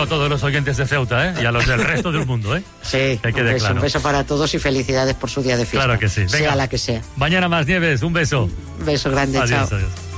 a todos los oyentes de Ceuta, ¿eh? Y a los del resto del mundo, ¿eh? Sí, claro. Un beso para todos y felicidades por su día de fiesta. Claro que sí. Venga. Sea la que sea. Mañana más, Nieves, un beso. Un beso grande, adiós, chao. Adiós.